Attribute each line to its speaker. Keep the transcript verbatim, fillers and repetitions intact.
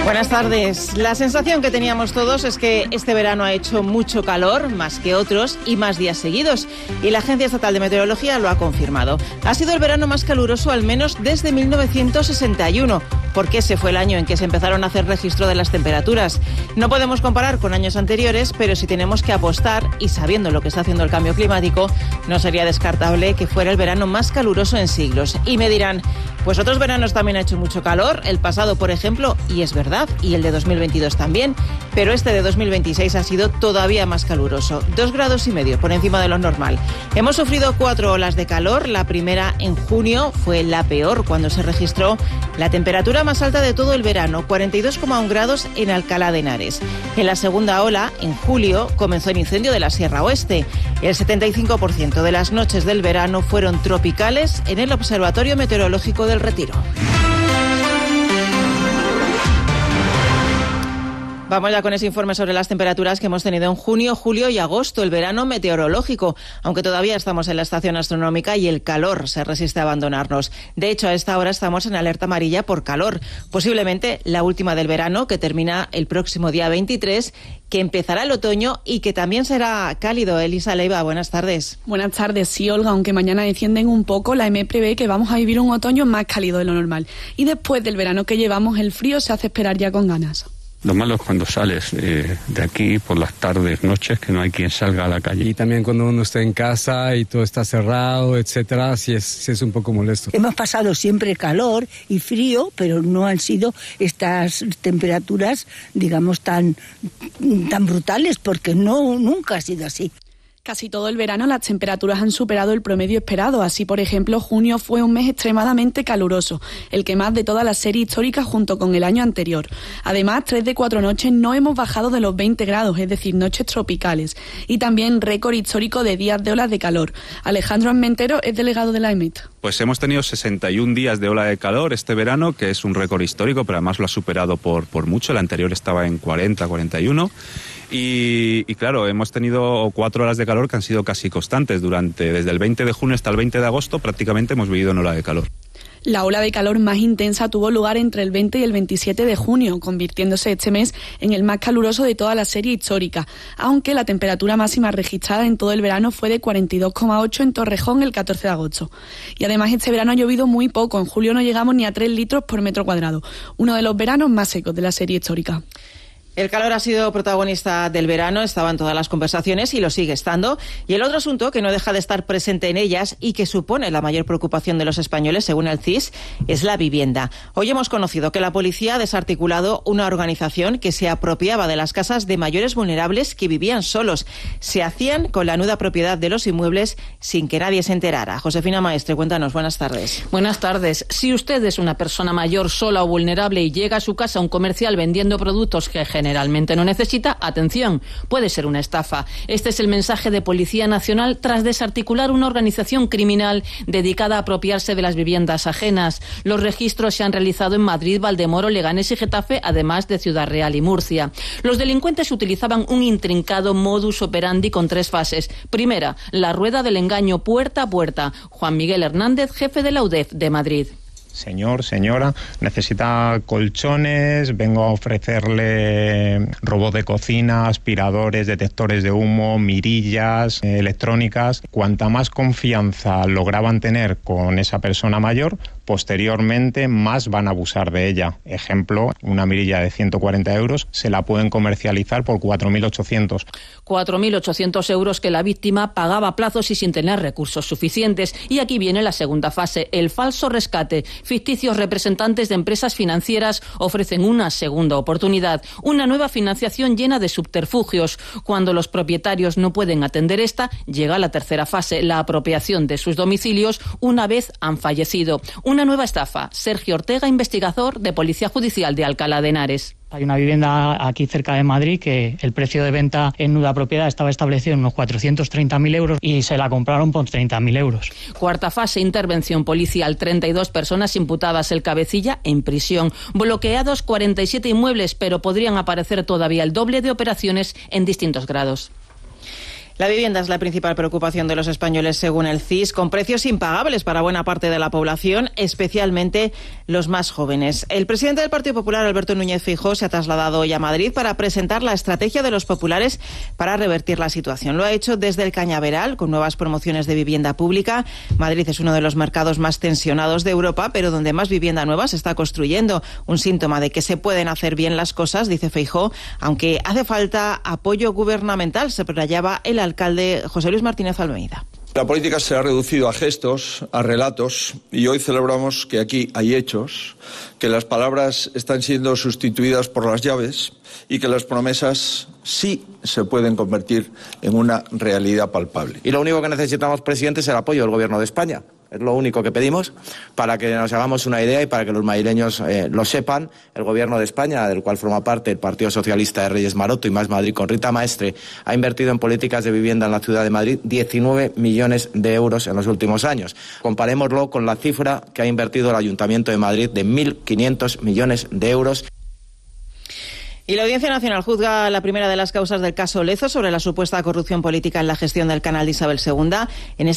Speaker 1: Buenas tardes. La sensación que teníamos todos es que este verano ha hecho mucho calor, más que otros, y más días seguidos. Y la Agencia Estatal de Meteorología lo ha confirmado. Ha sido el verano más caluroso al menos desde mil novecientos sesenta y uno, porque ese fue el año en que se empezaron a hacer registro de las temperaturas. No podemos comparar con años anteriores, pero si tenemos que apostar, y sabiendo lo que está haciendo el cambio climático, no sería descartable que fuera el verano más caluroso en siglos. Y me dirán, pues otros veranos también ha hecho mucho calor, el pasado, por ejemplo, y es verdad, y el de dos mil veintidós también, pero este de dos mil veintiséis ha sido todavía más caluroso, dos grados y medio por encima de lo normal. Hemos sufrido cuatro olas de calor, la primera en junio fue la peor, cuando se registró la temperatura más alta de todo el verano, cuarenta y dos coma uno grados en Alcalá de Henares. En la segunda ola, en julio, comenzó el incendio de la Sierra Oeste. El setenta y cinco por ciento de las noches del verano fueron tropicales en el Observatorio Meteorológico del Retiro. Vamos ya con ese informe sobre las temperaturas que hemos tenido en junio, julio y agosto, el verano meteorológico, aunque todavía estamos en la estación astronómica y el calor se resiste a abandonarnos. De hecho, a esta hora estamos en alerta amarilla por calor, posiblemente la última del verano, que termina el próximo día veintitrés, que empezará el otoño y que también será cálido. Elisa Leiva, buenas tardes.
Speaker 2: Buenas tardes, sí, Olga, aunque mañana descienden un poco, la E M E prevé que vamos a vivir un otoño más cálido de lo normal. Y después del verano que llevamos, el frío se hace esperar ya con ganas.
Speaker 3: Lo malo es cuando sales eh, de aquí por las tardes, noches, que no hay quien salga a la calle.
Speaker 4: Y también cuando uno está en casa y todo está cerrado, etcétera, sí es, sí es un poco molesto.
Speaker 5: Hemos pasado siempre calor y frío, pero no han sido estas temperaturas, digamos, tan, tan brutales, porque no, nunca ha sido así.
Speaker 2: Casi todo el verano las temperaturas han superado el promedio esperado. Así, por ejemplo, junio fue un mes extremadamente caluroso, el que más de toda la serie histórica junto con el año anterior. Además, tres de cuatro noches no hemos bajado de los veinte grados, es decir, noches tropicales. Y también récord histórico de días de olas de calor. Alejandro Armentero es delegado de la E M E T.
Speaker 6: Pues hemos tenido sesenta y un días de ola de calor este verano, que es un récord histórico, pero además lo ha superado por, por mucho. El anterior estaba en cuarenta, cuarenta y uno. Y, y claro, hemos tenido cuatro horas de calor que han sido casi constantes durante, desde el veinte de junio hasta el veinte de agosto, prácticamente hemos vivido en ola de calor.
Speaker 2: La ola de calor más intensa tuvo lugar entre el veinte y el veintisiete de junio, convirtiéndose este mes en el más caluroso de toda la serie histórica, aunque la temperatura máxima registrada en todo el verano fue de cuarenta y dos coma ocho en Torrejón el catorce de agosto. Y además este verano ha llovido muy poco, en julio no llegamos ni a tres litros por metro cuadrado, uno de los veranos más secos de la serie histórica.
Speaker 1: El calor ha sido protagonista del verano, estaba en todas las conversaciones y lo sigue estando. Y el otro asunto que no deja de estar presente en ellas y que supone la mayor preocupación de los españoles, según el C I S, es la vivienda. Hoy hemos conocido que la policía ha desarticulado una organización que se apropiaba de las casas de mayores vulnerables que vivían solos. Se hacían con la nuda propiedad de los inmuebles sin que nadie se enterara. Josefina Maestre, cuéntanos, buenas tardes.
Speaker 7: Buenas tardes. Si usted es una persona mayor, sola o vulnerable y llega a su casa un comercial vendiendo productos que generan generalmente no necesita, atención, puede ser una estafa. Este es el mensaje de Policía Nacional tras desarticular una organización criminal dedicada a apropiarse de las viviendas ajenas. Los registros se han realizado en Madrid, Valdemoro, Leganés y Getafe, además de Ciudad Real y Murcia. Los delincuentes utilizaban un intrincado modus operandi con tres fases. Primera, la rueda del engaño puerta a puerta. Juan Miguel Hernández, jefe de la U D E F de Madrid.
Speaker 8: Señor, señora, necesita colchones, vengo a ofrecerle robot de cocina, aspiradores, detectores de humo, mirillas eh, electrónicas. Cuanta más confianza lograban tener con esa persona mayor, posteriormente más van a abusar de ella. Ejemplo, una mirilla de ciento cuarenta euros se la pueden comercializar por cuatro mil ochocientos.
Speaker 7: cuatro mil ochocientos euros que la víctima pagaba a plazos y sin tener recursos suficientes. Y aquí viene la segunda fase, el falso rescate. Ficticios representantes de empresas financieras ofrecen una segunda oportunidad, una nueva financiación llena de subterfugios. Cuando los propietarios no pueden atender esta, llega la tercera fase, la apropiación de sus domicilios una vez han fallecido. Una nueva estafa. Sergio Ortega, investigador de Policía Judicial de Alcalá de Henares.
Speaker 9: Hay una vivienda aquí cerca de Madrid que el precio de venta en nuda propiedad estaba establecido en unos cuatrocientos treinta mil euros y se la compraron por treinta mil euros.
Speaker 7: Cuarta fase, intervención policial. treinta y dos personas imputadas, el cabecilla en prisión. Bloqueados cuarenta y siete inmuebles, pero podrían aparecer todavía el doble de operaciones en distintos grados.
Speaker 1: La vivienda es la principal preocupación de los españoles según el C I S, con precios impagables para buena parte de la población, especialmente los más jóvenes. El presidente del Partido Popular, Alberto Núñez Feijóo, se ha trasladado hoy a Madrid para presentar la estrategia de los populares para revertir la situación. Lo ha hecho desde el Cañaveral, con nuevas promociones de vivienda pública. Madrid es uno de los mercados más tensionados de Europa, pero donde más vivienda nueva se está construyendo. Un síntoma de que se pueden hacer bien las cosas, dice Feijóo, aunque hace falta apoyo gubernamental, se playaba el alcalde José Luis Martínez Almeida.
Speaker 10: La política se ha reducido a gestos, a relatos, y hoy celebramos que aquí hay hechos, que las palabras están siendo sustituidas por las llaves y que las promesas sí se pueden convertir en una realidad palpable.
Speaker 11: Y lo único que necesitamos, presidente, es el apoyo del Gobierno de España. Es lo único que pedimos para que nos hagamos una idea y para que los madrileños eh, lo sepan. El Gobierno de España, del cual forma parte el Partido Socialista de Reyes Maroto y Más Madrid con Rita Maestre, ha invertido en políticas de vivienda en la ciudad de Madrid diecinueve millones de euros en los últimos años. Comparémoslo con la cifra que ha invertido el Ayuntamiento de Madrid de mil quinientos millones de euros.
Speaker 1: Y la Audiencia Nacional juzga la primera de las causas del caso Lezo sobre la supuesta corrupción política en la gestión del canal de Isabel segunda. En